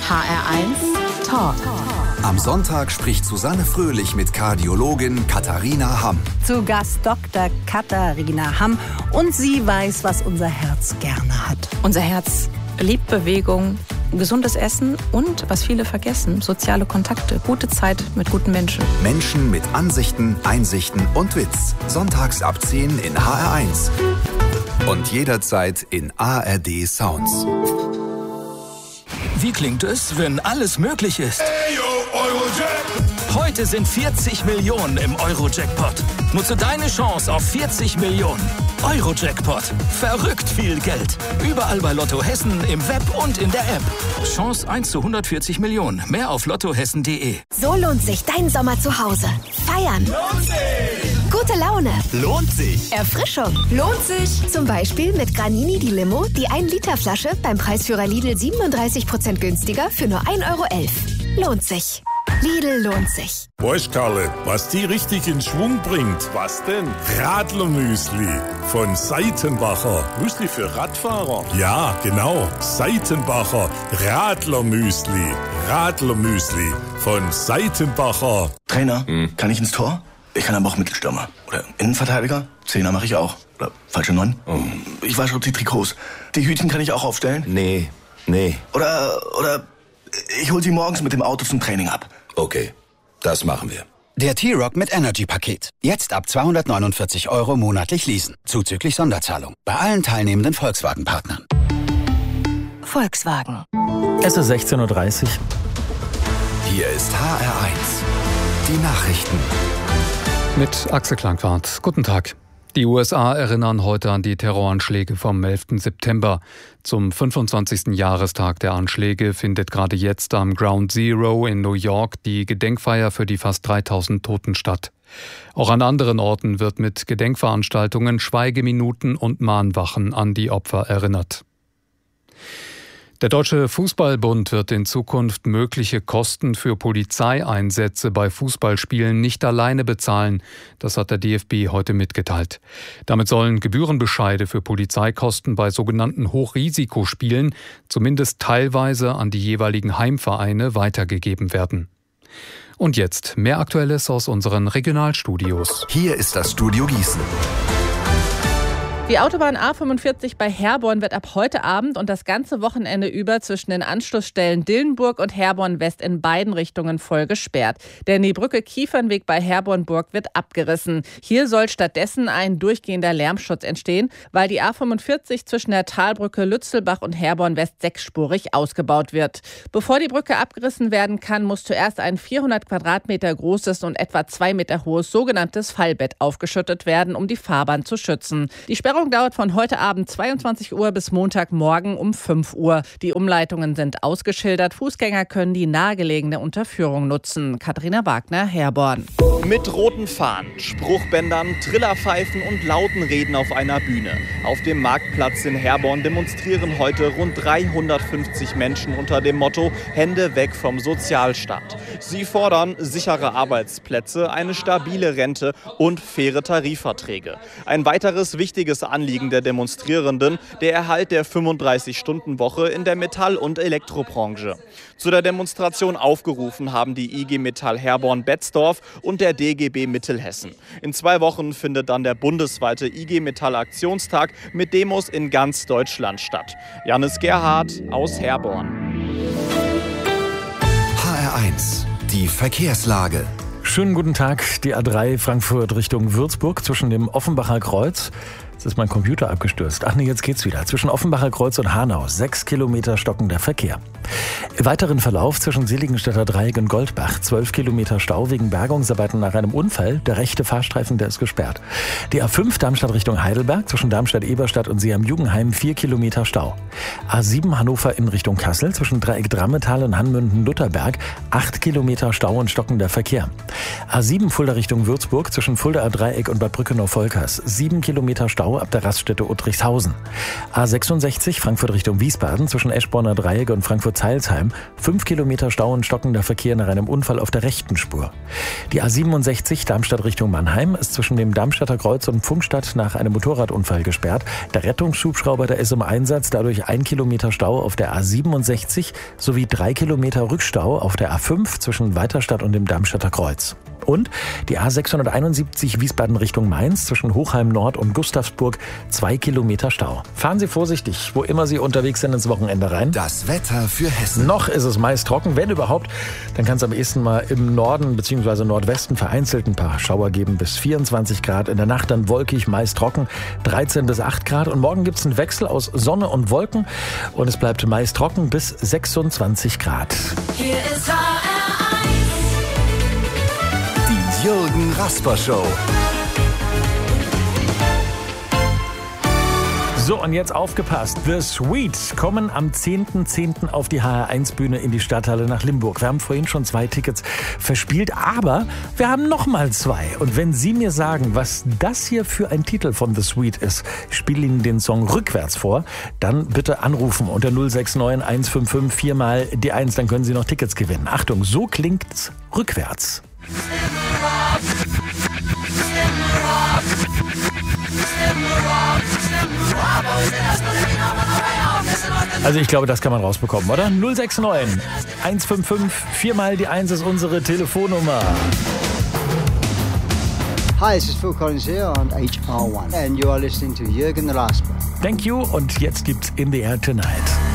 HR1 Talk. Am Sonntag spricht Susanne Fröhlich mit Kardiologin Katharina Hamm. Zu Gast Dr. Katharina Hamm. Und sie weiß, was unser Herz gerne hat. Unser Herz liebt Bewegung, gesundes Essen und, was viele vergessen, soziale Kontakte, gute Zeit mit guten Menschen. Menschen mit Ansichten, Einsichten und Witz. Sonntags ab 10 in HR1. Und jederzeit in ARD Sounds. Wie klingt es, wenn alles möglich ist? Heute sind 40 Millionen im Euro-Jackpot. Nutze deine Chance auf 40 Millionen. Euro-Jackpot. Verrückt viel Geld. Überall bei Lotto Hessen, im Web und in der App. Chance 1 zu 140 Millionen. Mehr auf lottohessen.de. So lohnt sich dein Sommer zu Hause. Feiern. Lohnt sich. Gute Laune. Lohnt sich. Erfrischung. Lohnt sich. Zum Beispiel mit Granini die Limo, die 1-Liter-Flasche beim Preisführer Lidl 37% günstiger für nur 1,11 €. Lohnt sich. Lidl lohnt sich. Weißt Karle, was die richtig in Schwung bringt? Was denn? Radlermüsli von Seitenbacher. Müsli für Radfahrer? Ja, genau. Seitenbacher Radlermüsli. Radlermüsli von Seitenbacher. Trainer, kann ich ins Tor? Ich kann aber auch Mittelstürmer. Oder Innenverteidiger? Zehner mache ich auch. Oder falsche 9? Ich wasche auch die Trikots. Die Hütchen kann ich auch aufstellen? Nee. Oder ich hol sie morgens mit dem Auto zum Training ab. Okay, das machen wir. Der T-Rock mit Energy-Paket. Jetzt ab 249 € monatlich leasen. Zuzüglich Sonderzahlung. Bei allen teilnehmenden Volkswagen-Partnern. Volkswagen. Es ist 16:30 Uhr. Hier ist HR1. Die Nachrichten. Mit Axel Klangwart. Guten Tag. Die USA erinnern heute an die Terroranschläge vom 11. September. Zum 25. Jahrestag der Anschläge findet gerade jetzt am Ground Zero in New York die Gedenkfeier für die fast 3000 Toten statt. Auch an anderen Orten wird mit Gedenkveranstaltungen, Schweigeminuten und Mahnwachen an die Opfer erinnert. Der Deutsche Fußballbund wird in Zukunft mögliche Kosten für Polizeieinsätze bei Fußballspielen nicht alleine bezahlen. Das hat der DFB heute mitgeteilt. Damit sollen Gebührenbescheide für Polizeikosten bei sogenannten Hochrisikospielen zumindest teilweise an die jeweiligen Heimvereine weitergegeben werden. Und jetzt mehr Aktuelles aus unseren Regionalstudios. Hier ist das Studio Gießen. Die Autobahn A45 bei Herborn wird ab heute Abend und das ganze Wochenende über zwischen den Anschlussstellen Dillenburg und Herborn-West in beiden Richtungen voll gesperrt. Der Neebrücke-Kiefernweg bei Herborn-Burg wird abgerissen. Hier soll stattdessen ein durchgehender Lärmschutz entstehen, weil die A45 zwischen der Talbrücke Lützelbach und Herborn-West sechsspurig ausgebaut wird. Bevor die Brücke abgerissen werden kann, muss zuerst ein 400 Quadratmeter großes und etwa 2 Meter hohes sogenanntes Fallbett aufgeschüttet werden, um die Fahrbahn zu schützen. Die Sperrung dauert von heute Abend 22 Uhr bis Montagmorgen um 5 Uhr. Die Umleitungen sind ausgeschildert. Fußgänger können die nahegelegene Unterführung nutzen. Katharina Wagner, Herborn. Mit roten Fahnen, Spruchbändern, Trillerpfeifen und lauten Reden auf einer Bühne. Auf dem Marktplatz in Herborn demonstrieren heute rund 350 Menschen unter dem Motto Hände weg vom Sozialstaat. Sie fordern sichere Arbeitsplätze, eine stabile Rente und faire Tarifverträge. Ein weiteres wichtiges Anliegen der Demonstrierenden, der Erhalt der 35-Stunden-Woche in der Metall- und Elektrobranche. Zu der Demonstration aufgerufen haben die IG Metall Herborn-Betzdorf und der DGB Mittelhessen. In 2 Wochen findet dann der bundesweite IG Metall Aktionstag mit Demos in ganz Deutschland statt. Janis Gerhardt aus Herborn. HR1. Die Verkehrslage. Schönen guten Tag. Die A3 Frankfurt Richtung Würzburg zwischen dem Offenbacher Kreuz. Jetzt ist mein Computer abgestürzt. Ach nee, jetzt geht's wieder. Zwischen Offenbacher Kreuz und Hanau 6 Kilometer stockender Verkehr. Im weiteren Verlauf zwischen Seligenstädter Dreieck und Goldbach 12 Kilometer Stau wegen Bergungsarbeiten nach einem Unfall. Der rechte Fahrstreifen, der ist gesperrt. Die A5 Darmstadt Richtung Heidelberg zwischen Darmstadt-Eberstadt und Seeam-Jugenheim 4 Kilometer Stau. A7 Hannover in Richtung Kassel zwischen Dreieck Drammetal und Hanmünden-Lutherberg 8 Kilometer Stau und stockender Verkehr. A7 Fulda Richtung Würzburg zwischen Fuldaer Dreieck und Bad Brückenau-Volkers 7 Kilometer Stau Stau ab der Raststätte Uttrichshausen. A66 Frankfurt Richtung Wiesbaden zwischen Eschborner Dreieck und Frankfurt-Zeilsheim. 5 Kilometer Stau und stockender Verkehr nach einem Unfall auf der rechten Spur. Die A67 Darmstadt Richtung Mannheim ist zwischen dem Darmstadter Kreuz und Pfungstadt nach einem Motorradunfall gesperrt. Der Rettungshubschrauber, der ist im Einsatz, dadurch 1 Kilometer Stau auf der A67 sowie 3 Kilometer Rückstau auf der A5 zwischen Weiterstadt und dem Darmstadter Kreuz. Und die A671 Wiesbaden Richtung Mainz zwischen Hochheim Nord und Gustavsburg 2 Kilometer Stau. Fahren Sie vorsichtig, wo immer Sie unterwegs sind, ins Wochenende rein. Das Wetter für Hessen. Noch ist es meist trocken, wenn überhaupt. Dann kann es am ehesten mal im Norden bzw. Nordwesten vereinzelt ein paar Schauer geben bis 24 Grad. In der Nacht dann wolkig, meist trocken, 13 bis 8 Grad. Und morgen gibt es einen Wechsel aus Sonne und Wolken. Und es bleibt meist trocken bis 26 Grad. Hier ist HR1. Die Jürgen Rasper Show. So, und jetzt aufgepasst. The Sweet kommen am 10.10. auf die HR1-Bühne in die Stadthalle nach Limburg. Wir haben vorhin schon 2 Tickets verspielt, aber wir haben noch mal 2. Und wenn Sie mir sagen, was das hier für ein Titel von The Sweet ist, ich spiele Ihnen den Song rückwärts vor, dann bitte anrufen unter 069 155 4 mal die 1, dann können Sie noch Tickets gewinnen. Achtung, so klingt's rückwärts. Also ich glaube, das kann man rausbekommen, oder? 069 155 4 mal die 1 ist unsere Telefonnummer. Hi, this is Phil Collins here on HR1 and you are listening to Jürgen Rasper. Thank you und jetzt gibt's In the Air Tonight.